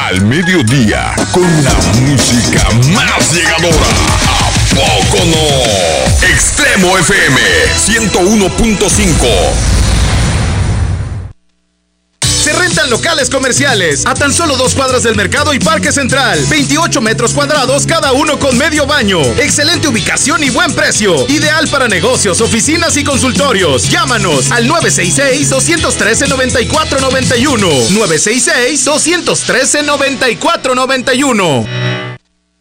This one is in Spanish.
al mediodía, con la música más llegadora. ¿A poco no? Extremo FM 101.5. Se rentan locales comerciales a tan solo 2 cuadras del Mercado y Parque Central. 28 metros cuadrados, cada uno con medio baño. Excelente ubicación y buen precio. Ideal para negocios, oficinas y consultorios. Llámanos al 966-213-9491. 966-213-9491.